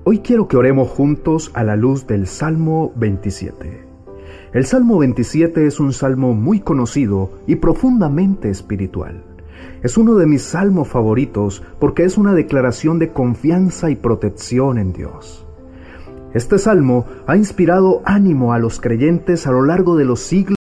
Hoy quiero que oremos juntos a la luz del Salmo 27. El Salmo 27 es un salmo muy conocido y profundamente espiritual. Es uno de mis salmos favoritos porque es una declaración de confianza y protección en Dios. Este salmo ha inspirado ánimo a los creyentes a lo largo de los siglos